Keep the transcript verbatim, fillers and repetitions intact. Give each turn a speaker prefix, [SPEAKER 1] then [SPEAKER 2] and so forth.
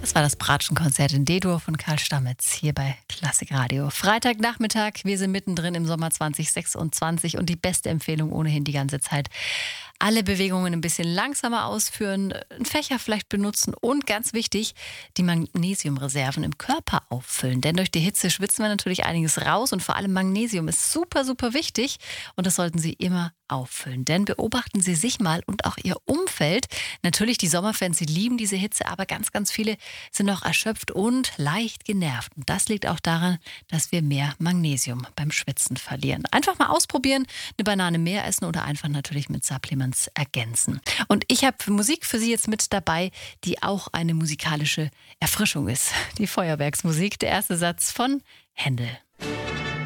[SPEAKER 1] Das war das Bratschenkonzert in D-Dur von Karl Stammetz hier bei Klassikradio. Freitagnachmittag, wir sind mittendrin im Sommer zwanzig sechsundzwanzig und die beste Empfehlung ohnehin die ganze Zeit: alle Bewegungen ein bisschen langsamer ausführen, einen Fächer vielleicht benutzen und ganz wichtig, die Magnesiumreserven im Körper auffüllen. Denn durch die Hitze schwitzen wir natürlich einiges raus und vor allem Magnesium ist super, super wichtig und das sollten Sie immer auffüllen. Denn beobachten Sie sich mal und auch Ihr Umfeld. Natürlich, die Sommerfans, sie lieben diese Hitze, aber ganz, ganz viele sind auch erschöpft und leicht genervt. Und das liegt auch daran, dass wir mehr Magnesium beim Schwitzen verlieren. Einfach mal ausprobieren, eine Banane mehr essen oder einfach natürlich mit Supplements ergänzen. Und ich habe Musik für Sie jetzt mit dabei, die auch eine musikalische Erfrischung ist. Die Feuerwerksmusik, der erste Satz von Händel.